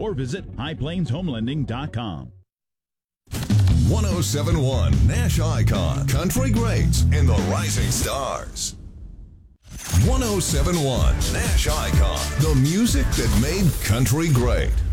or visit highplainshomelending.com. 1071 Nash Icon, Country Greats and the Rising Stars. 1071 Nash Icon, the music that made country great.